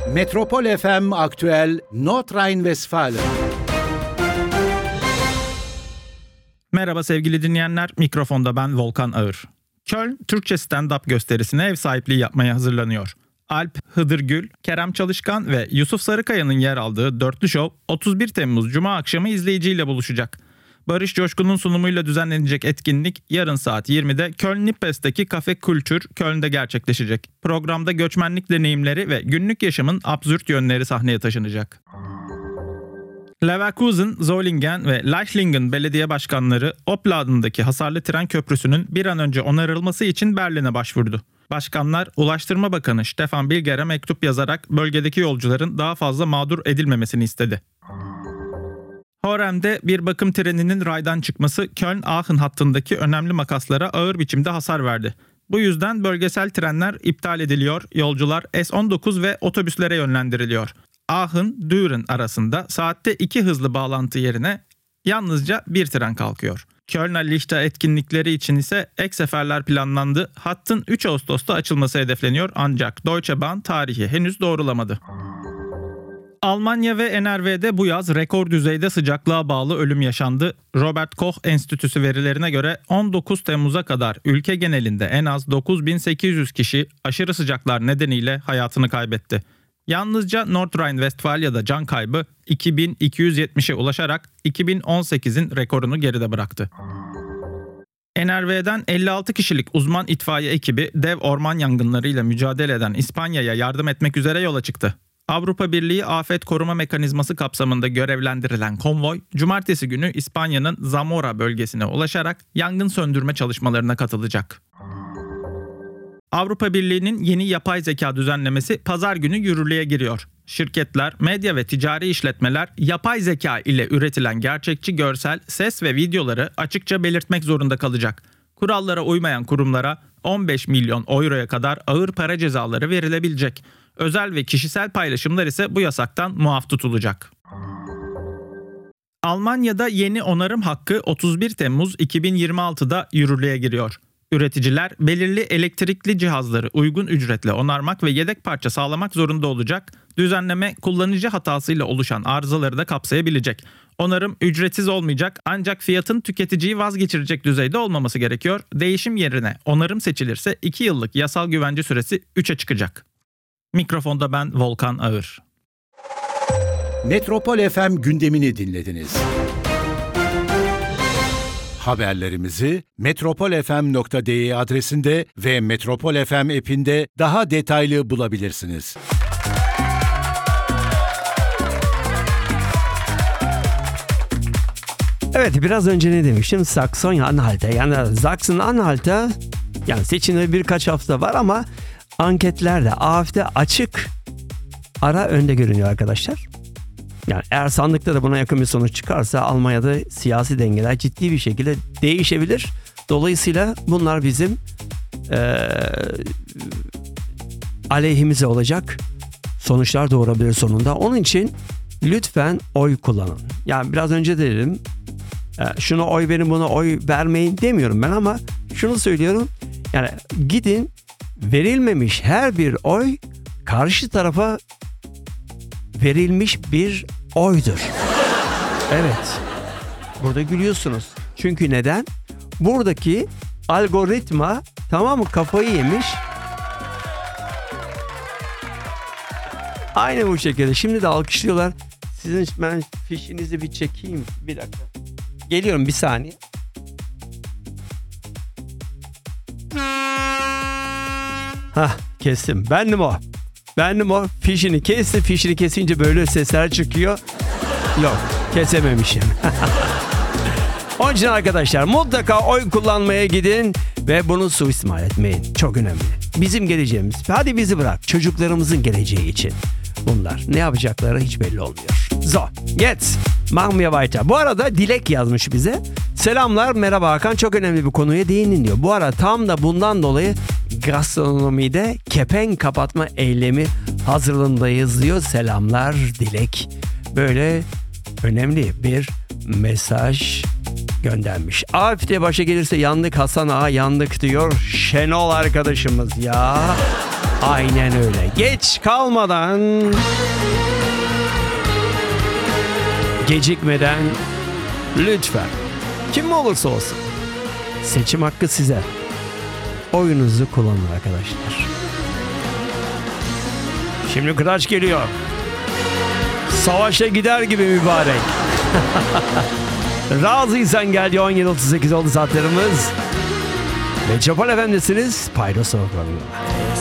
Metropol FM Aktüel Nordrhein-Westfalen. Merhaba sevgili dinleyenler, mikrofonda ben Volkan Ağır. Köln, Türkçe stand-up gösterisine ev sahipliği yapmaya hazırlanıyor. Alp Hıdırgül, Kerem Çalışkan ve Yusuf Sarıkaya'nın yer aldığı dörtlü şov 31 Temmuz Cuma akşamı izleyiciyle buluşacak. Barış Coşkun'un sunumuyla düzenlenecek etkinlik yarın saat 20'de Köln-Nippes'teki Kafe Kültür Köln'de gerçekleşecek. Programda göçmenlik deneyimleri ve günlük yaşamın absürt yönleri sahneye taşınacak. Leverkusen, Solingen ve Leichlingen belediye başkanları Opladen'daki hasarlı tren köprüsünün bir an önce onarılması için Berlin'e başvurdu. Başkanlar, Ulaştırma Bakanı Stefan Bilger'e mektup yazarak bölgedeki yolcuların daha fazla mağdur edilmemesini istedi. Horem'de bir bakım treninin raydan çıkması Köln-Aachen hattındaki önemli makaslara ağır biçimde hasar verdi. Bu yüzden bölgesel trenler iptal ediliyor, yolcular S19 ve otobüslere yönlendiriliyor. Aachen-Düren arasında saatte 2 hızlı bağlantı yerine yalnızca bir tren kalkıyor. Kölner Lichte etkinlikleri için ise ek seferler planlandı. Hattın 3 Ağustos'ta açılması hedefleniyor ancak Deutsche Bahn tarihi henüz doğrulamadı. Almanya ve NRV'de bu yaz rekor düzeyde sıcaklığa bağlı ölüm yaşandı. Robert Koch Enstitüsü verilerine göre 19 Temmuz'a kadar ülke genelinde en az 9800 kişi aşırı sıcaklar nedeniyle hayatını kaybetti. Yalnızca Nordrhein-Westfalia'da can kaybı 2270'e ulaşarak 2018'in rekorunu geride bıraktı. NRV'den 56 kişilik uzman itfaiye ekibi dev orman yangınlarıyla mücadele eden İspanya'ya yardım etmek üzere yola çıktı. Avrupa Birliği Afet Koruma Mekanizması kapsamında görevlendirilen konvoy, Cumartesi günü İspanya'nın Zamora bölgesine ulaşarak yangın söndürme çalışmalarına katılacak. Avrupa Birliği'nin yeni yapay zeka düzenlemesi pazar günü yürürlüğe giriyor. Şirketler, medya ve ticari işletmeler yapay zeka ile üretilen gerçekçi görsel, ses ve videoları açıkça belirtmek zorunda kalacak. Kurallara uymayan kurumlara 15 milyon euroya kadar ağır para cezaları verilebilecek. Özel ve kişisel paylaşımlar ise bu yasaktan muaf tutulacak. Almanya'da yeni onarım hakkı 31 Temmuz 2026'da yürürlüğe giriyor. Üreticiler belirli elektrikli cihazları uygun ücretle onarmak ve yedek parça sağlamak zorunda olacak. Düzenleme kullanıcı hatasıyla oluşan arızaları da kapsayabilecek. Onarım ücretsiz olmayacak ancak fiyatın tüketiciyi vazgeçirecek düzeyde olmaması gerekiyor. Değişim yerine onarım seçilirse 2 yıllık yasal güvence süresi 3'e çıkacak. Mikrofonda ben Volkan Ağır. Metropol FM gündemini dinlediniz. Haberlerimizi metropolfm.de adresinde ve Metropol FM app'inde daha detaylı bulabilirsiniz. Evet, biraz önce ne demiştim? Saksonya-Anhalt'a, yani Sachsen-Anhalt'a, yani seçimde birkaç hafta var ama anketlerde AfD açık ara önde görünüyor arkadaşlar. Yani eğer sandıkta da buna yakın bir sonuç çıkarsa Almanya'da siyasi dengeler ciddi bir şekilde değişebilir. Dolayısıyla bunlar bizim aleyhimize olacak sonuçlar doğurabilir sonunda. Onun için lütfen oy kullanın. Yani biraz önce de dedim, şuna oy verin, buna oy vermeyin demiyorum ben ama şunu söylüyorum. Yani gidin, verilmemiş her bir oy karşı tarafa verilmiş bir oydur. Evet. Burada gülüyorsunuz. Çünkü neden? Buradaki algoritma, tamam mı, kafayı yemiş. Aynı bu şekilde. Şimdi de alkışlıyorlar. Sizin, ben fişinizi bir çekeyim. Bir dakika. Geliyorum, bir saniye. Hah, kestim. Bendim o. Fişini kesti. Fişini kesince böyle sesler çıkıyor. Yok, kesememişim. Onun için arkadaşlar mutlaka oy kullanmaya gidin ve bunu suistimal etmeyin. Çok önemli. Bizim geleceğimiz. Hadi bizi bırak. Çocuklarımızın geleceği için. Bunlar ne yapacakları hiç belli olmuyor. So, jetzt machen wir weiter. Bu arada Dilek yazmış bize. Selamlar, merhaba Hakan. Çok önemli bir konuya değindin diyor. Bu arada tam da bundan dolayı gastronomide kepenk kapatma eylemi hazırlığındayız diyor. Selamlar Dilek. Böyle önemli bir mesaj göndermiş. AFD başa gelirse yandık Hasan Ağa, yandık diyor Şenol arkadaşımız ya. Aynen öyle. Geç kalmadan, gecikmeden lütfen, kim olursa olsun, seçim hakkı size. Oyunuzu kullanın arkadaşlar. Şimdi Kıraç geliyor. Savaşa gider gibi mübarek. Razıysan geldi. 17.38 oldu saatlerimiz. Metropol FM'desiniz. Paydos programı.